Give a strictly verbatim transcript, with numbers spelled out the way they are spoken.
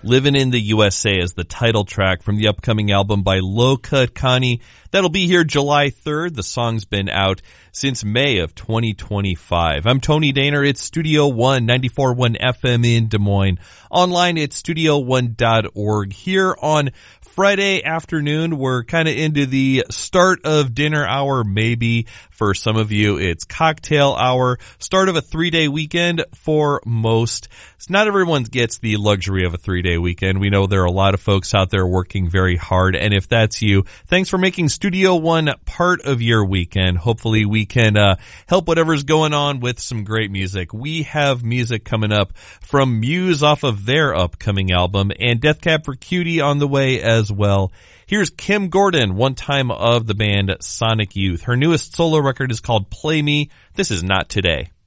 Living in the U S A is the title track from the upcoming album by Loka Kani. That'll be here July third. The song's been out since May of twenty twenty-five. I'm Tony Daner. It's Studio One, ninety-four point one F M in Des Moines. Online at studio one dot org. Here on Friday afternoon, we're kind of into the start of dinner hour, maybe. For some of you, it's cocktail hour. Start of a three-day weekend for most. Not everyone gets the luxury of a three-day weekend. We know there are a lot of folks out there working very hard, and if that's you, thanks for making Studio One part of your weekend. Hopefully we can uh, help whatever's going on with some great music. We have music coming up from Muse off of their upcoming album, and Death Cab for Cutie on the way as well. Here's Kim Gordon, one time of the band Sonic Youth. Her newest solo record is called Play Me. This is Not Today.